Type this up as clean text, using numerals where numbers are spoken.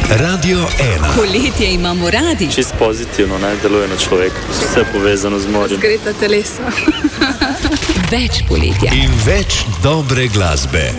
Radio 1. Poletje imamo radi. Čist pozitivno, ne, deluje na človeka. Vse povezano z morjem. Razgreta telesa. Več poletja. In več dobre glasbe.